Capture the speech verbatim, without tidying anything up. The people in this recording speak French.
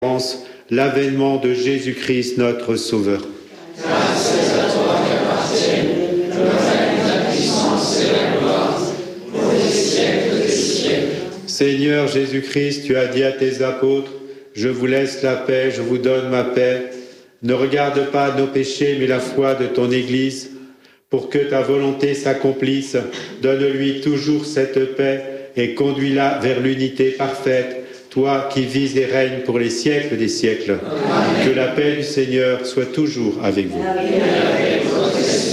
l'avènement de Jésus-Christ, notre Sauveur. Car c'est à toi qu'appartiennent le règne, la puissance et la gloire, pour les siècles des siècles. Seigneur Jésus-Christ, tu as dit à tes apôtres, « Je vous laisse la paix, je vous donne ma paix. Ne regarde pas nos péchés, mais la foi de ton Église. Pour que ta volonté s'accomplisse, donne-lui toujours cette paix et conduis-la vers l'unité parfaite. Toi qui vis et règnes pour les siècles des siècles, Amen. Que la paix du Seigneur soit toujours avec vous. Amen.